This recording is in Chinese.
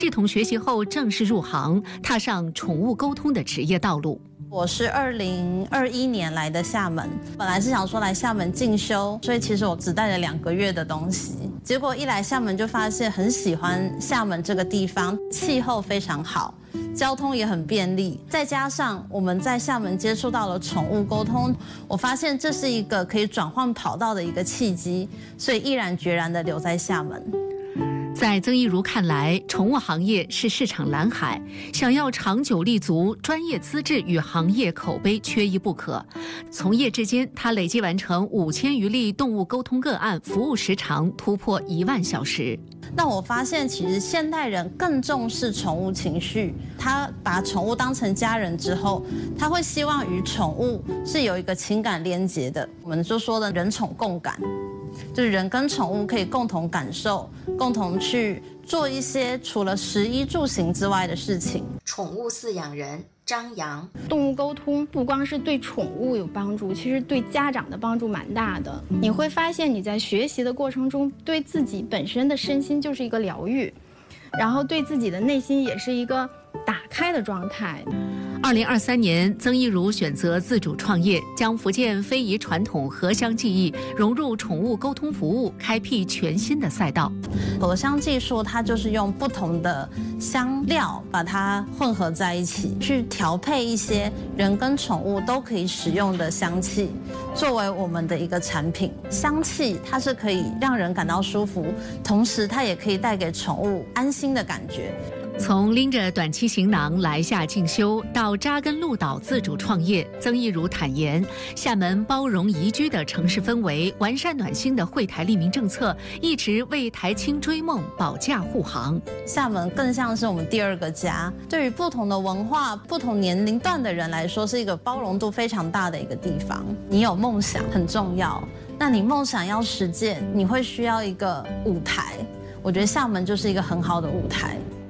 系统学习后正式入行，踏上宠物沟通的职业道路。 我是2021年来的厦门，本来是想说来厦门进修，所以其实我只带了2个月的东西。结果一来厦门就发现很喜欢厦门这个地方，气候非常好，交通也很便利，再加上我们在厦门接触到了宠物沟通，我发现这是一个可以转换跑道的一个契机，所以毅然决然地留在厦门。 在曾一如看来，宠物行业是市场蓝海，想要长久立足，专业资质与行业口碑缺一不可。从业至今，他累计完成5000余例动物沟通个案，服务时长突破1万小时。 那我发现，其实现代人更重视宠物情绪，他把宠物当成家人之后，他会希望与宠物是有一个情感连结的。我们就说的人宠共感。就是人跟宠物可以共同感受，共同去做一些除了食衣住行之外的事情。 宠物饲养人张扬， 动物沟通不光是对宠物有帮助，其实对家长的帮助蛮大的。你会发现你在学习的过程中，对自己本身的身心就是一个疗愈，然后对自己的内心也是一个打开的状态。 2023年，曾一如选择自主创业，将福建非遗传统荷香技艺融入宠物沟通服务，开辟全新的赛道。 荷香技术它就是用不同的香料把它混合在一起，去调配一些人跟宠物都可以使用的香气，作为我们的一个产品。香气它是可以让人感到舒服，同时它也可以带给宠物安心的感觉。 从拎着短期行囊来厦进修，到扎根鹿岛自主创业，曾一如坦言，厦门包容宜居的城市氛围，完善暖心的惠台利民政策，一直为台青追梦保驾护航。 厦门更像是我们第2个家，对于不同的文化、不同年龄段的人来说，是一个包容度非常大的一个地方。你有梦想很重要，那你梦想要实践，你会需要一个舞台。我觉得厦门就是一个很好的舞台。